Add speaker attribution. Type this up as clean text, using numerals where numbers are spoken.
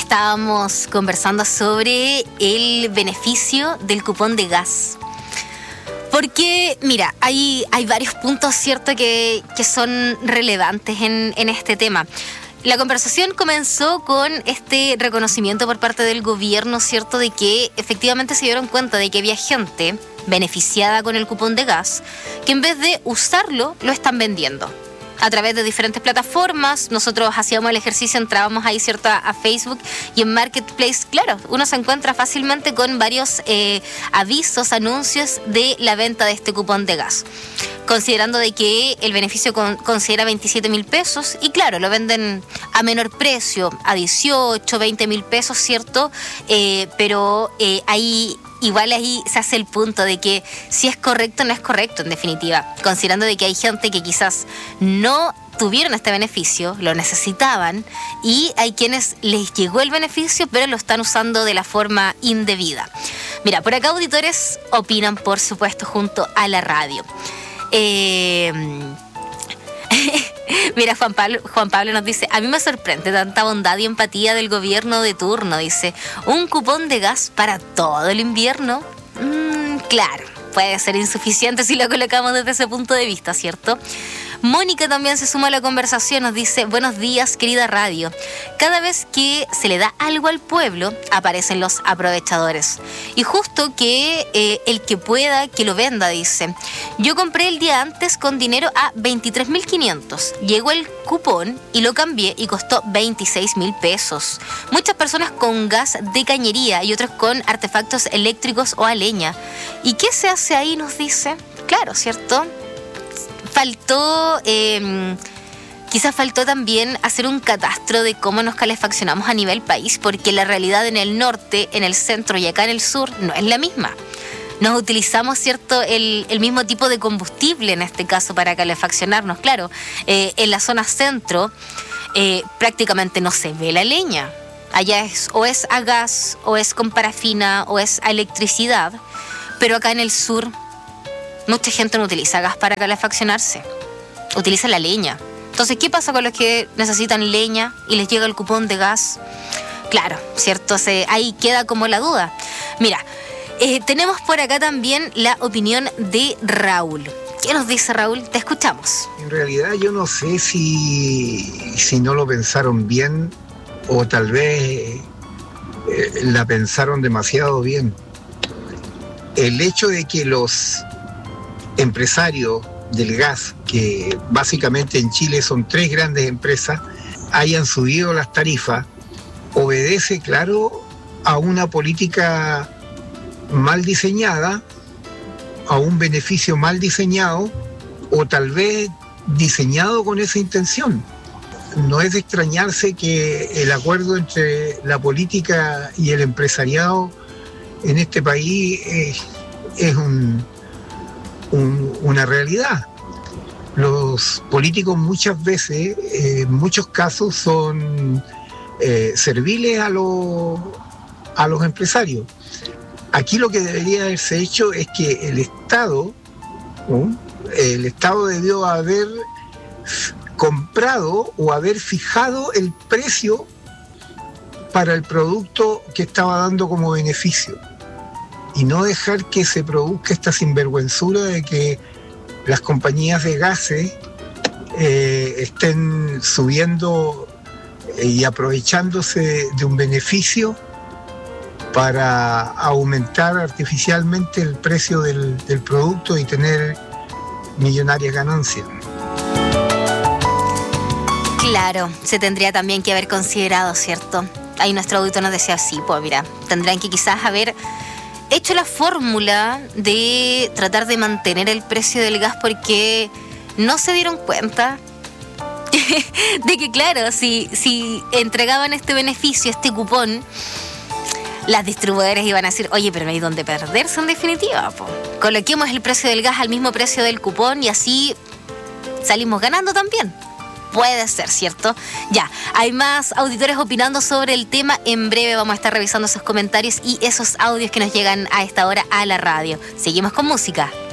Speaker 1: estábamos conversando sobre el beneficio del cupón de gas. Porque, mira, hay varios puntos, ¿cierto?, que son relevantes en este tema. La conversación comenzó con este reconocimiento por parte del gobierno, ¿cierto?, de que efectivamente se dieron cuenta de que había gente beneficiada con el cupón de gas que en vez de usarlo, lo están vendiendo a través de diferentes plataformas. Nosotros hacíamos el ejercicio, entrábamos ahí, ¿cierto?, a Facebook, y en Marketplace, claro, uno se encuentra fácilmente con varios avisos, anuncios de la venta de este cupón de gas, considerando de que el beneficio considera 27,000 pesos, y claro, lo venden a menor precio, a 18, 20,000 pesos, ¿cierto? Pero ahí se hace el punto de que si es correcto o no es correcto, en definitiva, considerando de que hay gente que quizás no tuvieron este beneficio, lo necesitaban, y hay quienes les llegó el beneficio pero lo están usando de la forma indebida. Mira, por acá auditores opinan, por supuesto, junto a la radio. Mira, Juan Pablo nos dice: a mí me sorprende tanta bondad y empatía del gobierno de turno. Dice, un cupón de gas para todo el invierno. Claro, puede ser insuficiente si lo colocamos desde ese punto de vista, ¿cierto? Mónica también se suma a la conversación, nos dice: buenos días, querida radio. Cada vez que se le da algo al pueblo, aparecen los aprovechadores. Y justo que el que pueda, que lo venda, dice. Yo compré el día antes con dinero a 23,500. Llegó el cupón y lo cambié y costó 26,000 pesos. Muchas personas con gas de cañería y otros con artefactos eléctricos o a leña. ¿Y qué se hace ahí?, nos dice. Claro, ¿cierto? Quizás faltó también hacer un catastro de cómo nos calefaccionamos a nivel país, porque la realidad en el norte, en el centro y acá en el sur no es la misma. Nos utilizamos, ¿cierto?, el mismo tipo de combustible en este caso para calefaccionarnos. Claro, en la zona centro prácticamente no se ve la leña. Allá o es a gas, o es con parafina, o es a electricidad, pero acá en el sur mucha gente no utiliza gas para calefaccionarse, utiliza la leña. Entonces, ¿qué pasa con los que necesitan leña y les llega el cupón de gas? Claro, ¿cierto? Ahí queda como la duda. Mira, tenemos por acá también la opinión de Raúl. ¿Qué nos dice Raúl? Te escuchamos.
Speaker 2: En realidad yo no sé si no lo pensaron bien o tal vez la pensaron demasiado bien. El hecho de que los empresarios del gas, que básicamente en Chile son 3 grandes empresas, hayan subido las tarifas, obedece, claro, a una política mal diseñada, a un beneficio mal diseñado, o tal vez diseñado con esa intención. No es de extrañarse que el acuerdo entre la política y el empresariado en este país es una realidad. Los políticos muchas veces, en muchos casos, son serviles a los empresarios. Aquí lo que debería haberse hecho es que el Estado debió haber comprado o haber fijado el precio para el producto que estaba dando como beneficio, y no dejar que se produzca esta sinvergüenzura de que las compañías de gases estén subiendo y aprovechándose de un beneficio para aumentar artificialmente el precio del producto y tener millonarias ganancias.
Speaker 1: Claro, se tendría también que haber considerado, ¿cierto? Ahí nuestro auditor nos decía, sí, pues mira, tendrán que quizás haber hecho la fórmula de tratar de mantener el precio del gas, porque no se dieron cuenta de que, claro, si entregaban este beneficio, este cupón, las distribuidoras iban a decir, oye, pero no hay dónde perderse en definitiva, po. Coloquemos el precio del gas al mismo precio del cupón y así salimos ganando también. Puede ser, ¿cierto? Ya, hay más auditores opinando sobre el tema. En breve vamos a estar revisando esos comentarios y esos audios que nos llegan a esta hora a la radio. Seguimos con música